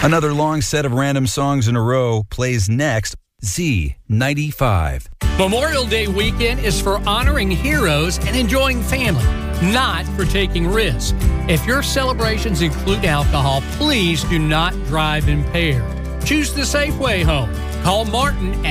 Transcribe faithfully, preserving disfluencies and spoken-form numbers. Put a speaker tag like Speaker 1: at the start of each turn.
Speaker 1: Another long set of random songs in a row plays next. Z ninety-five.
Speaker 2: Memorial Day weekend is for honoring heroes and enjoying family, not for taking risks. If your celebrations include alcohol, please do not drive impaired. Choose the safe way home. Call Martin at